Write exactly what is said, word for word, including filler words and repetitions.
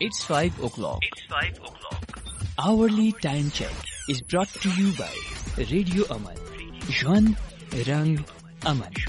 It's five o'clock. It's five o'clock. Hourly time check is brought to you by Radio Aman. Juan Rang Aman.